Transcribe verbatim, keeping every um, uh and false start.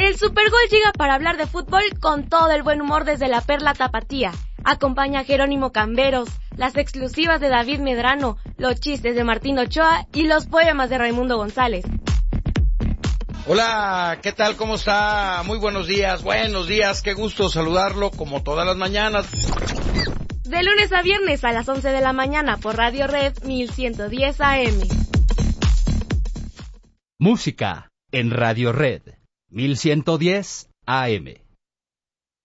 El Supergol llega para hablar de fútbol con todo el buen humor desde la Perla Tapatía. Acompaña a Jerónimo Camberos, las exclusivas de David Medrano, los chistes de Martín Ochoa y los poemas de Raimundo González. Hola, ¿qué tal? ¿Cómo está? Muy buenos días, buenos días, qué gusto saludarlo como todas las mañanas. De lunes a viernes a las once de la mañana por Radio Red mil ciento diez A M. Música en Radio Red mil ciento diez A M.